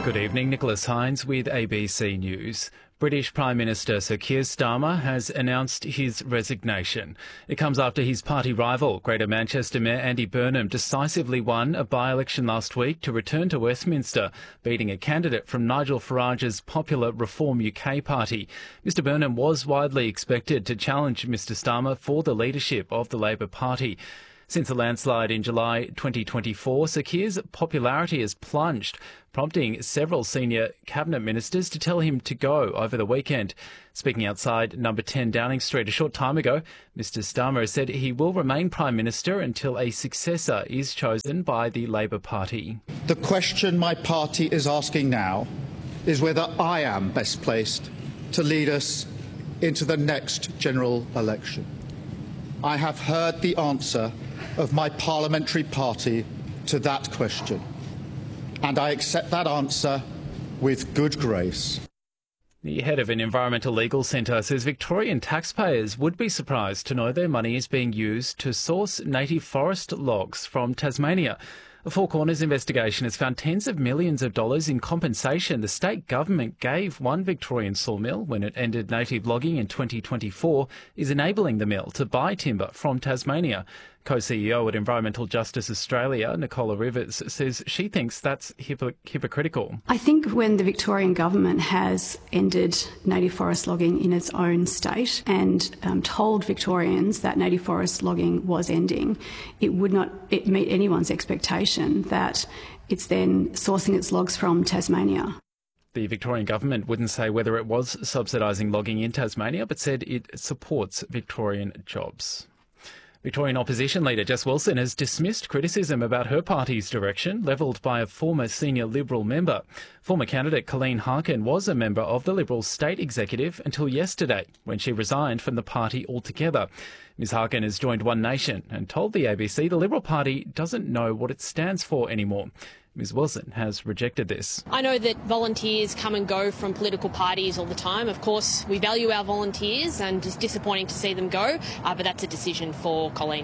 Good evening, Nicholas Hines with ABC News. British Prime Minister Sir Keir Starmer has announced his resignation. It comes after his party rival, Greater Manchester Mayor Andy Burnham, decisively won a by-election last week to return to Westminster, beating a candidate from Nigel Farage's Popular Reform UK party. Mr Burnham was widely expected to challenge Mr Starmer for the leadership of the Labor Party. Since the landslide in July 2024, Sir Keir's popularity has plunged, prompting several senior cabinet ministers to tell him to go over the weekend. Speaking outside number 10 Downing Street a short time ago, Mr Starmer said he will remain Prime Minister until a successor is chosen by the Labor Party. The question my party is asking now is whether I am best placed to lead us into the next general election. I have heard the answer of my parliamentary party to that question, and I accept that answer with good grace. The head of an environmental legal centre says Victorian taxpayers would be surprised to know their money is being used to source native forest logs from Tasmania. A Four Corners investigation has found tens of millions of dollars in compensation the state government gave one Victorian sawmill when it ended native logging in 2024 is enabling the mill to buy timber from Tasmania. Co-CEO at Environmental Justice Australia, Nicola Rivers, says she thinks that's hypocritical. I think when the Victorian government has ended native forest logging in its own state and told Victorians that native forest logging was ending, it would not meet anyone's expectation that it's then sourcing its logs from Tasmania. The Victorian government wouldn't say whether it was subsidising logging in Tasmania, but said it supports Victorian jobs. Victorian opposition leader Jess Wilson has dismissed criticism about her party's direction levelled by a former senior Liberal member. Former candidate Colleen Harkin was a member of the Liberal state executive until yesterday, when she resigned from the party altogether. Ms Harkin has joined One Nation and told the ABC the Liberal Party doesn't know what it stands for anymore. Ms Wilson has rejected this. I know that volunteers come and go from political parties all the time. Of course, we value our volunteers and it's disappointing to see them go, but that's a decision for Colleen.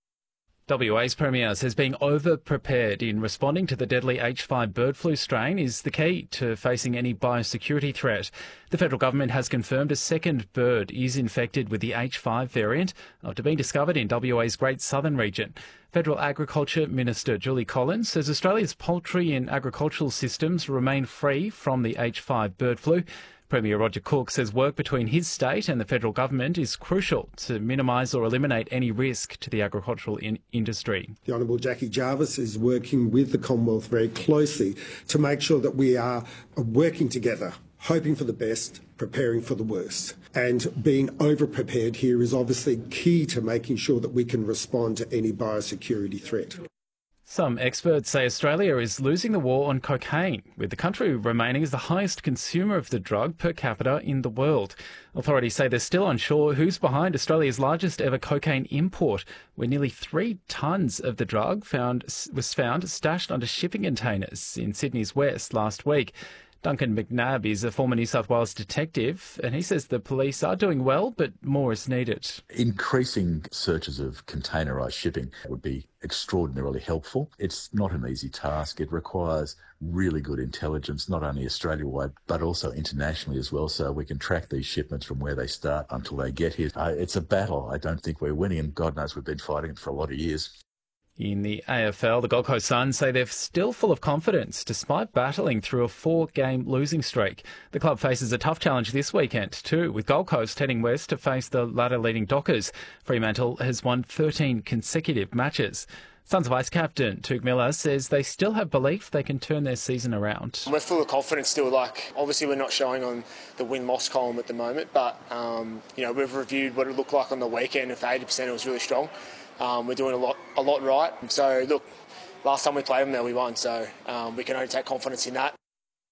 WA's Premier says being over-prepared in responding to the deadly H5 bird flu strain is the key to facing any biosecurity threat. The federal government has confirmed a second bird is infected with the H5 variant after being discovered in WA's Great Southern region. Federal Agriculture Minister Julie Collins says Australia's poultry and agricultural systems remain free from the H5 bird flu. Premier Roger Cook says work between his state and the federal government is crucial to minimise or eliminate any risk to the agricultural industry. The Honourable Jackie Jarvis is working with the Commonwealth very closely to make sure that we are working together, hoping for the best, preparing for the worst. And being over-prepared here is obviously key to making sure that we can respond to any biosecurity threat. Some experts say Australia is losing the war on cocaine, with the country remaining as the highest consumer of the drug per capita in the world. Authorities say they're still unsure who's behind Australia's largest ever cocaine import, where nearly 3 tonnes of the drug was found stashed under shipping containers in Sydney's west last week. Duncan McNabb is a former New South Wales detective, and he says the police are doing well, but more is needed. Increasing searches of containerised shipping would be extraordinarily helpful. It's not an easy task. It requires really good intelligence, not only Australia-wide, but also internationally as well, so we can track these shipments from where they start until they get here. It's a battle I don't think we're winning, and God knows we've been fighting it for a lot of years. In the AFL, the Gold Coast Suns say they're still full of confidence despite battling through a 4-game losing streak. The club faces a tough challenge this weekend too, with Gold Coast heading west to face the ladder-leading Dockers. Fremantle has won 13 consecutive matches. Suns Vice-Captain Touk Miller says they still have belief they can turn their season around. We're full of confidence still. Obviously we're not showing on the win-loss column at the moment, but we've reviewed what it looked like on the weekend. If 80% it was really strong. We're doing a lot right. So, look, last time we played them there, we won. So we can only take confidence in that.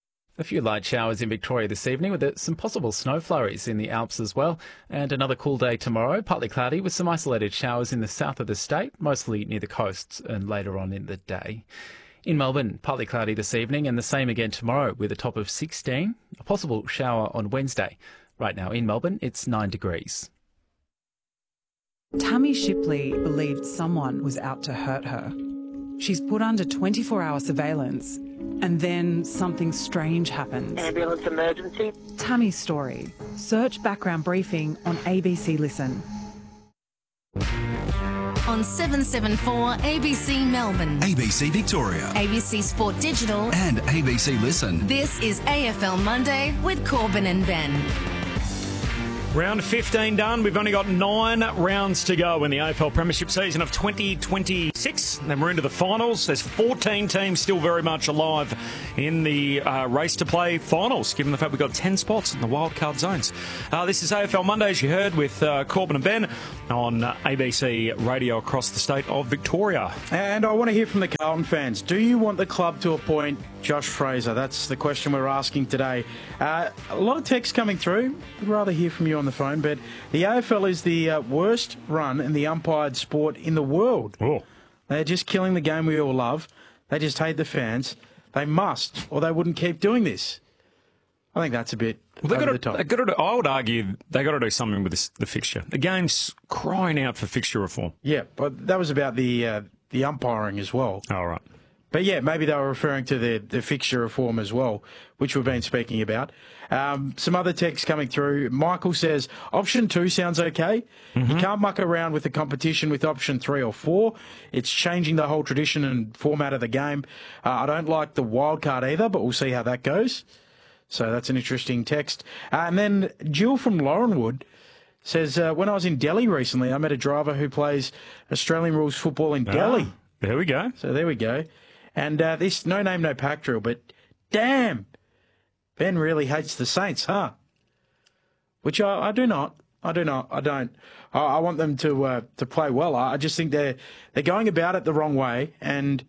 A few light showers in Victoria this evening with some possible snow flurries in the Alps as well. And another cool day tomorrow, partly cloudy with some isolated showers in the south of the state, mostly near the coasts and later on in the day. In Melbourne, partly cloudy this evening and the same again tomorrow with a top of 16. A possible shower on Wednesday. Right now in Melbourne, it's 9 degrees. Tammy Shipley believed someone was out to hurt her. She's put under 24-hour surveillance, and then something strange happens. Ambulance emergency. Tammy's story. Search background briefing on ABC Listen. On 774 ABC Melbourne, ABC Victoria, ABC Sport Digital and ABC Listen. This is AFL Monday with Corbin and Ben. Round 15 done. We've only got 9 rounds to go in the AFL Premiership season of 2026. Then we're into the finals. There's 14 teams still very much alive in the race to play finals, given the fact we've got 10 spots in the wildcard zones. This is AFL Monday, as you heard, with Corbin and Ben on ABC Radio across the state of Victoria. And I want to hear from the Carlton fans. Do you want the club to appoint Josh Fraser? That's the question we're asking today. A lot of texts coming through. I'd rather hear from you on the phone, but the AFL is the worst run in the umpired sport in the world. Oh. They're just killing the game we all love. They just hate the fans. They must, or they wouldn't keep doing this. I think that's a bit over the top. I would argue they got to do something with the fixture. The game's crying out for fixture reform. Yeah, but that was about the umpiring as well. All right. But yeah, maybe they were referring to the fixture reform as well, which we've been speaking about. Some other texts coming through. Michael says, option 2 sounds okay. Mm-hmm. You can't muck around with the competition with option 3 or 4. It's changing the whole tradition and format of the game. I don't like the wild card either, but we'll see how that goes. So that's an interesting text. And then Jill from Laurenwood says, when I was in Delhi recently, I met a driver who plays Australian rules football in Delhi. There we go. So there we go. And this no name, no pack drill, but damn, Ben really hates the Saints, huh? Which I do not. I don't. I want them to play well. I just think they're going about it the wrong way. And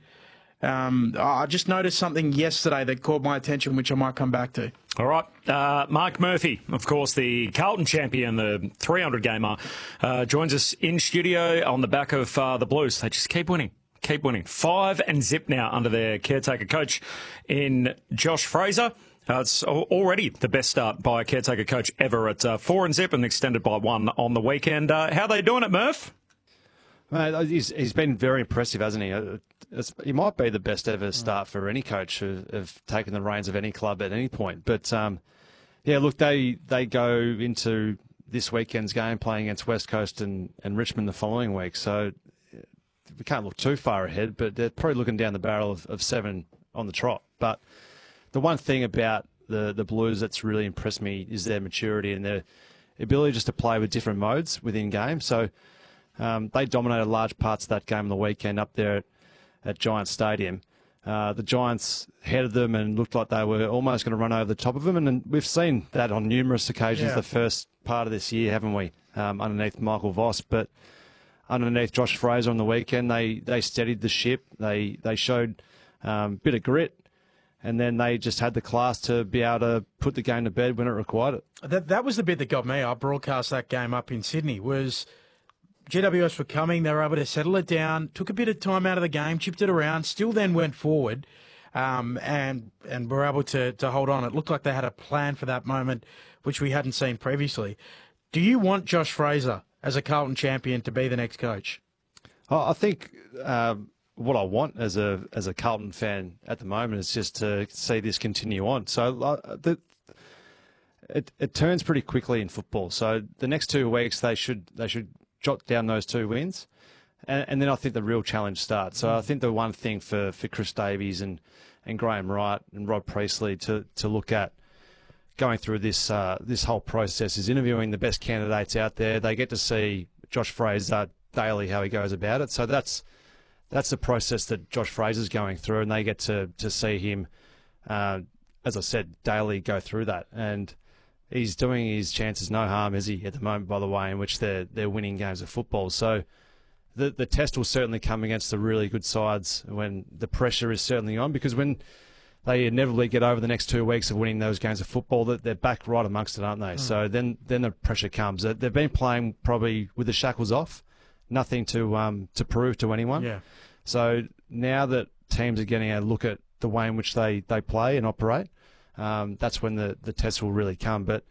I just noticed something yesterday that caught my attention, which I might come back to. All right. Mark Murphy, of course, the Carlton champion, the 300 gamer, joins us in studio on the back of the Blues. They just keep winning. Keep winning. 5-0 now under their caretaker coach in Josh Fraser. It's already the best start by a caretaker coach ever at 4-0 and extended by 1 on the weekend. How are they doing it, Murph? He's been very impressive, hasn't he? He might be the best ever start for any coach of taking the reins of any club at any point. But, yeah, look, they go into this weekend's game playing against West Coast and Richmond the following week. So we can't look too far ahead, but they're probably looking down the barrel of 7 on the trot. But the one thing about the Blues that's really impressed me is their maturity and their ability just to play with different modes within game. So they dominated large parts of that game on the weekend up there at Giants Stadium. The Giants headed them and looked like they were almost going to run over the top of them. And we've seen that on numerous occasions the first part of this year, haven't we, underneath Michael Voss. But underneath Josh Fraser on the weekend, they steadied the ship. They showed a bit of grit. And then they just had the class to be able to put the game to bed when it required it. That was the bit that got me. I broadcast that game up in Sydney, was GWS were coming. They were able to settle it down, took a bit of time out of the game, chipped it around, still then went forward and were able to hold on. It looked like they had a plan for that moment, which we hadn't seen previously. Do you want Josh Fraser as a Carlton champion to be the next coach? I think what I want as a Carlton fan at the moment is just to see this continue on. So it turns pretty quickly in football. So the next 2 weeks they should jot down those 2 wins, and then I think the real challenge starts. So I think the one thing for Chris Davies and Graham Wright and Rod Priestley to look at going through this whole process is interviewing the best candidates out there. They get to see Josh Fraser daily, how he goes about it. So that's the process that Josh Fraser's going through, and they get to see him, as I said, daily go through that. And he's doing his chances no harm, is he, at the moment, by the way, in which they're winning games of football. So the test will certainly come against the really good sides when the pressure is certainly on, because when they inevitably get over the next 2 weeks of winning those games of football, that they're back right amongst it, aren't they? So then the pressure comes. They've been playing probably with the shackles off, nothing to prove to anyone. Yeah. So now that teams are getting a look at the way in which they play and operate, that's when the test will really come. But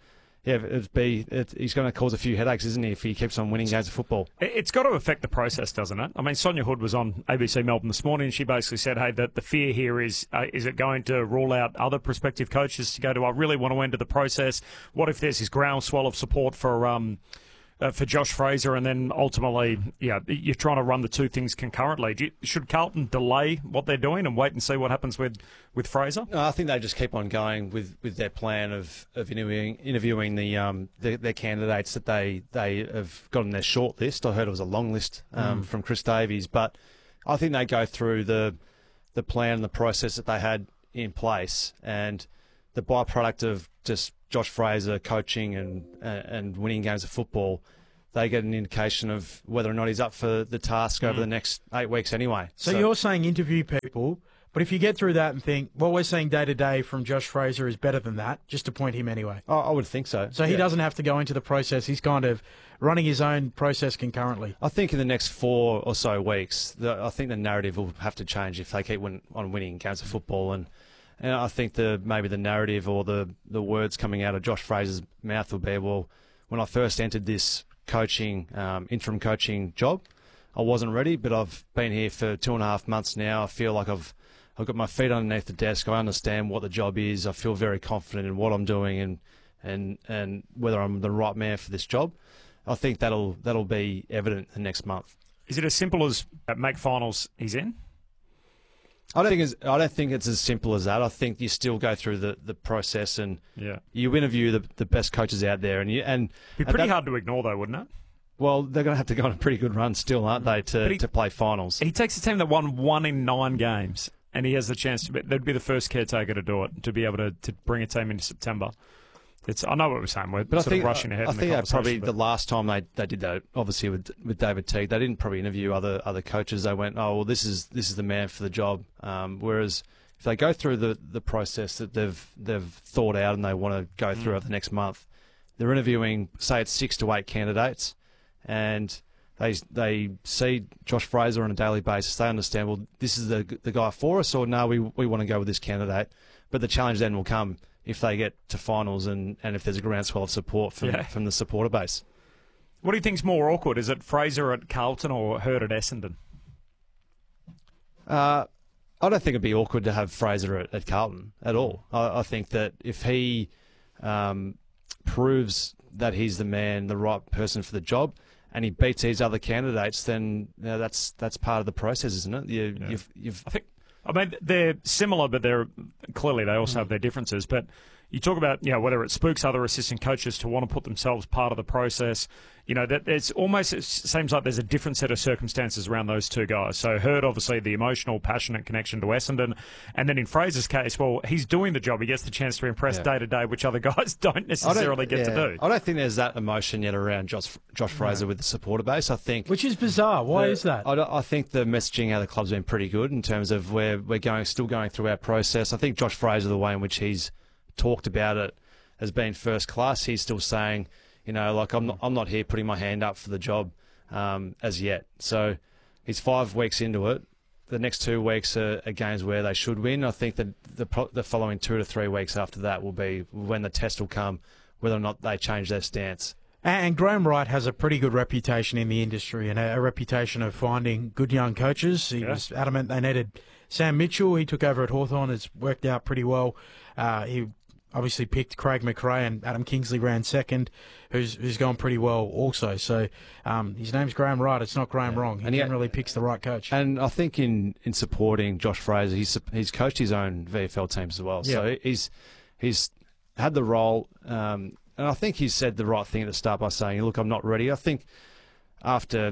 he's going to cause a few headaches, isn't he, if he keeps on winning games of football? It's got to affect the process, doesn't it? I mean, Sonia Hood was on ABC Melbourne this morning, and she basically said, hey, that the fear here is it going to rule out other prospective coaches to go to, I really want to enter the process? What if there's this groundswell of support for Josh Fraser, and then ultimately, you're trying to run the two things concurrently? Should Carlton delay what they're doing and wait and see what happens with Fraser? No, I think they just keep on going with their plan of interviewing their candidates that they have got on their short list. I heard it was a long list from Chris Davies, but I think they go through the plan and the process that they had in place, and the byproduct of just Josh Fraser coaching and winning games of football, they get an indication of whether or not he's up for the task over the next 8 weeks anyway. So you're saying interview people, but if you get through that and think, what we're seeing day to day from Josh Fraser is better than that, just appoint him anyway. I would think so. So he doesn't have to go into the process. He's kind of running his own process concurrently. I think in the next 4 or so weeks, I think the narrative will have to change if they keep on winning games of football. And I think maybe the narrative or the words coming out of Josh Fraser's mouth will be, well, when I first entered this interim coaching job, I wasn't ready, but I've been here for 2.5 months now. I feel like I've got my feet underneath the desk. I understand what the job is. I feel very confident in what I'm doing and whether I'm the right man for this job. I think that'll be evident the next month. Is it as simple as make finals he's in? I don't think it's as simple as that. I think you still go through the process and you interview the best coaches out there, and it'd be pretty hard to ignore though, wouldn't it? Well, they're going to have to go on a pretty good run still, aren't they, to play finals? He takes a team that won 1 in 9 games, and he has the chance they'd be the first caretaker to do it, to be able to bring a team into September. I know what we're saying, but I think rushing ahead. I think that probably the last time they did that, obviously with David Teague, they didn't probably interview other coaches. They went, oh well, this is the man for the job. Whereas if they go through the process that they've thought out and they want to go through over the next month, they're interviewing, say it's 6 to 8 candidates, and they see Josh Fraser on a daily basis. They understand, well, this is the guy for us, or no, we want to go with this candidate. But the challenge then will come if they get to finals and if there's a groundswell of support from the supporter base. What do you think's more awkward? Is it Fraser at Carlton or Hurd at Essendon? I don't think it'd be awkward to have Fraser at Carlton at all. I think that if he proves that he's the man, the right person for the job, and he beats these other candidates, then that's part of the process, isn't it? I mean, they're similar, but they also have their differences. But you talk about, whether it spooks other assistant coaches to want to put themselves part of the process. That it seems like there's a different set of circumstances around those two guys. So Hurd, obviously, the emotional, passionate connection to Essendon. And then in Fraser's case, well, he's doing the job. He gets the chance to impress day to day, which other guys don't necessarily get to do. I don't think there's that emotion yet around Josh Fraser with the supporter base. I think, which is bizarre. Why is that? I think the messaging out of the club's been pretty good in terms of where we're still going through our process. I think Josh Fraser, the way in which he's talked about it, has been first class. He's still saying, I'm not here putting my hand up for the job as yet. So he's 5 weeks into it. The next 2 weeks are games where they should win. I think that the following 2 to 3 weeks after that will be when the test will come, whether or not they change their stance. And Graham Wright has a pretty good reputation in the industry and a reputation of finding good young coaches. He was adamant they needed Sam Mitchell. He took over at Hawthorn. It's worked out pretty well. He obviously picked Craig McRae, and Adam Kingsley ran second, who's gone pretty well also. So his name's Graham Wright. It's not Graham wrong. He generally picks the right coach. And I think in supporting Josh Fraser, he's coached his own VFL teams as well. Yeah. So he's had the role, and I think he said the right thing at the start by saying, look, I'm not ready. I think after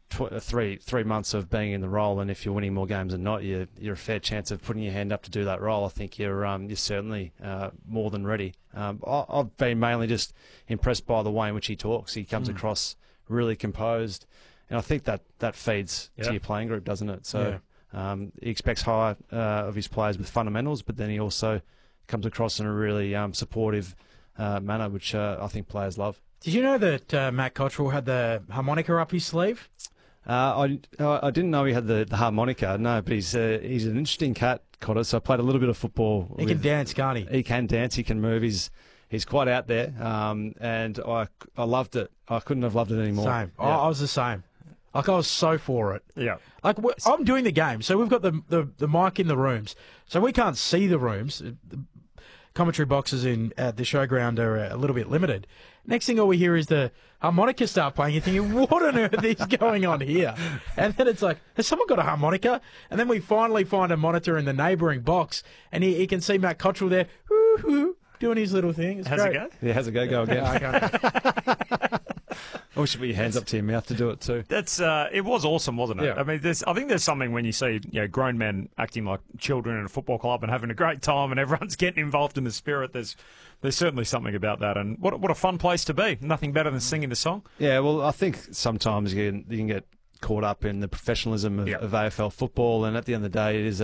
3 months of being in the role, and if you're winning more games than not, you're a fair chance of putting your hand up to do that role. I think you're certainly more than ready. I've been mainly just impressed by the way in which he talks. He comes across really composed, and I think that feeds to your playing group, doesn't it? So he expects high of his players with fundamentals, but then he also comes across in a really supportive manner, which I think players love. Did you know that Matt Cottrell had the harmonica up his sleeve? I didn't know he had the harmonica, no, but he's an interesting cat, Cotter. So I played a little bit of football. He can dance, can't he? He can dance, he can move. He's he's quite out there, and I loved it. I couldn't have loved it anymore. Same. Yeah. I was the same. Like, I was so for it. Yeah. Like, I'm doing the game, so we've got the mic in the rooms, so we can't see the rooms. The commentary boxes at the showground are a little bit limited. Next thing all we hear is the harmonica start playing. You're thinking, what on earth is going on here? And then it's like, has someone got a harmonica? And then we finally find a monitor in the neighbouring box, and he can see Matt Cottrell there, doing his little thing. It's How's great. it go? Yeah, how's it go again? Yeah, I wish you put your hands up to your mouth to do it too. That's it was awesome, wasn't it? Yeah. I mean, I think there's something when you see grown men acting like children in a football club and having a great time, and everyone's getting involved in the spirit. There's certainly something about that, and what a fun place to be. Nothing better than singing the song. Yeah, well, I think sometimes you can get caught up in the professionalism of AFL football, and at the end of the day, it is